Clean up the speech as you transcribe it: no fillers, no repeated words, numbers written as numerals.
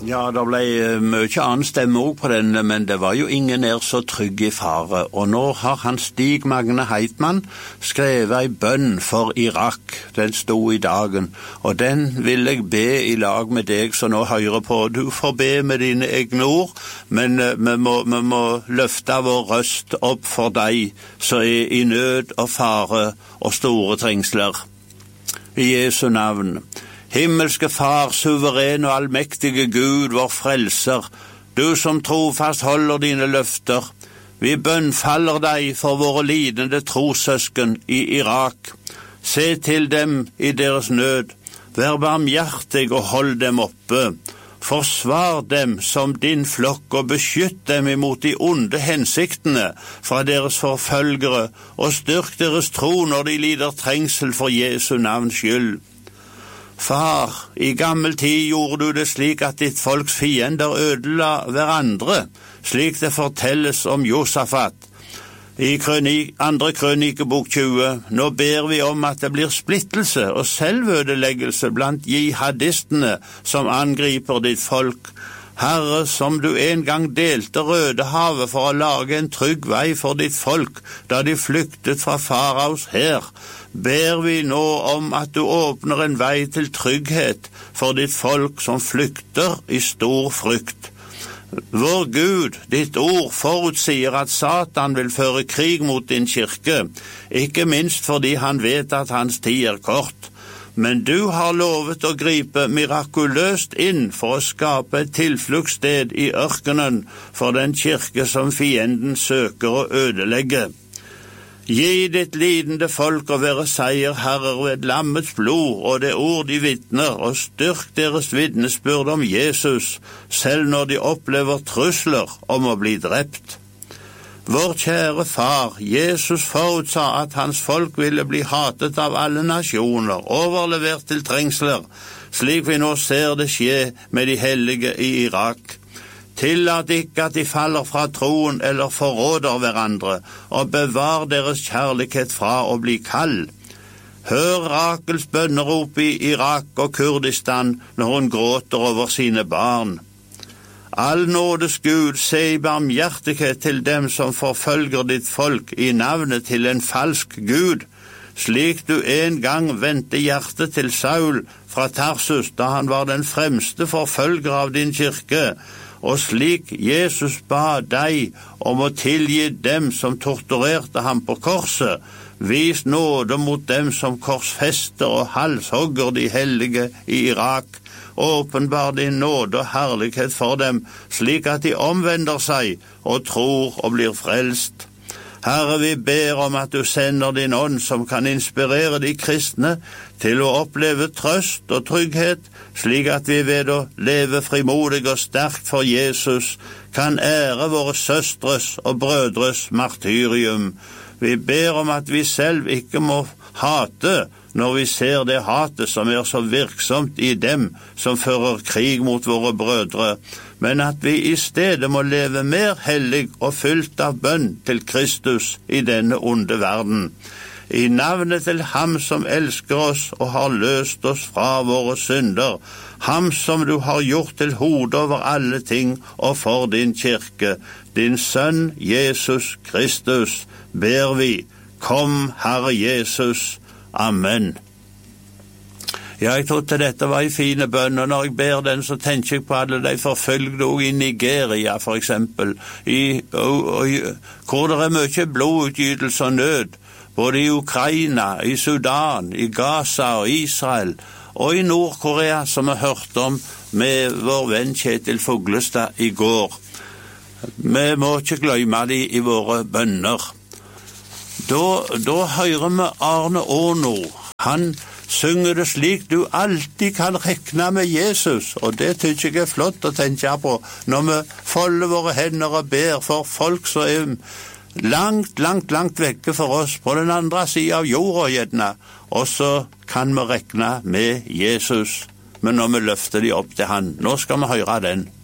Ja, det ble mye annen stemme også på denne, men det var jo ingen så trygg I fare. Og nå har han Stig Magne Heitmann skrevet en bønn for Irak. Den stod I dagen, og den vil jeg be I lag med deg som nå hører på. Du får be med dine egne ord, men vi må løfte vår røst opp for deg som I nød og fare og store trengsler. I Jesu navn. Himmelske Far, suveren og allmektige Gud, vår frelser, du som trofast holder dine løfter, vi bønnfaller deg for våre lidende trossøsken I Irak. Se til dem I deres nød, vær barmhjertig og hold dem oppe. Forsvar dem som din flokk og beskytt dem imot de onde hensiktene fra deres forfølgere og styrk deres tro når de lider trengsel for Jesu navns skyld. Far, I gammel tid gjorde du det slik at ditt folks fiender ødela hverandre, slik det fortelles om Josafat. I andre krønikebok 20, nå ber vi om at det blir splittelse og selvødeleggelse blant jihadistene som angriper ditt folk. Herre, som du en gang delte Rødehavet for å lage en trygg vei for ditt folk, da de flyktet fra faraos hær, ber vi nå om at du åpner en vei til trygghet for ditt folk som flykter I stor frykt. Vår Gud, ditt ord forutsier at Satan vil føre krig mot din kirke, ikke minst fordi han vet at hans tid kort. Men du har lovet å gripe mirakuløst inn for å skape et tilfluktssted I ørkenen for den kirke som fienden søker å ødelegge. Gi ditt lidende folk å være seierherrer ved lammets blod og det ord de vitner, og styrk deres vitnesbyrd om Jesus, selv når de opplever trusler om å bli drept. Vår kjære far, Jesus forutsa at hans folk ville bli hatet av alle nasjoner, overlevert til trengsler, slik vi nå ser det skje med de hellige I Irak. Tillat ikke at de faller fra troen eller forråder hverandre, og bevar deres kjærlighet fra å bli kald. Hør Rakels bønnerop I Irak og Kurdistan når hun gråter over sine barn. All nådes Gud, se I barmhjertighet til dem som forfølger ditt folk I navnet til en falsk Gud, slik du en gang vendte hjertet til Saul fra Tarsus da han var den fremste forfølger av din kirke, og slik Jesus ba deg om å tilgi dem som torturerte ham på korset, vis nåde mot dem som korsfester og halshogger de hellige I Irak, åpenbar din nåde og herlighet for dem, slik at de omvender seg og tror og blir frelst. Herre, vi ber om at du sender din ånd som kan inspirere de kristne til å oppleve trøst og trygghet, slik at vi ved å leve frimodig og sterkt for Jesus kan ære våre søstres og brødres martyrium. Vi ber om at vi selv ikke må hate når vi ser det hatet som så virksomt I dem som fører krig mot våre brødre, men at vi I stedet må leve mer hellig og fylt av bønn til Kristus I denne onde verden. I navnet til ham som elsker oss og har løst oss fra våre synder, ham som du har gjort til hode over alle ting og for din kirke, din sønn Jesus Kristus, ber vi, kom Herre Jesus, Amen. Ja, jeg trodde dette var en fine bønn, og når jeg ber den, så tenker jeg på alle de forfølgede også I Nigeria, for eksempel, hvor det mye blodutgytelse og nød, både I Ukraina, I Sudan, I Gaza og Israel, og I Nord-Korea, som vi hørte om med vår venn Kjetil Fuglestad I går. Vi må ikke glemme de I våre bønner. Da hører vi Arne Åno. Han synger det slik du alltid kan rekne med Jesus, og det synes jeg flott å tenke på når vi folder våre hender og ber for folk som langt vekke for oss på den andre siden av jorda gjerne, og så kan vi rekne med Jesus, men når vi løfter de opp til han. Nå skal vi høre den.